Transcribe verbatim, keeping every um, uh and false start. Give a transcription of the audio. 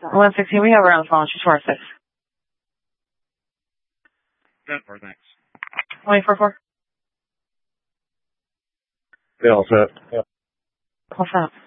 one sixteen, we have her on the phone. She's four six. ten four, thanks. twenty-four four. Yeah, all set. Yeah. What's up?